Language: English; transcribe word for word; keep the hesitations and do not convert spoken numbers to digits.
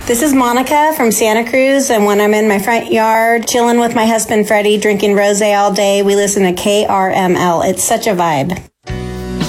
This is Monica from Santa Cruz, and when I'm in my front yard chilling with my husband Freddie, drinking rosé all day, we listen to K R M L. It's such a vibe.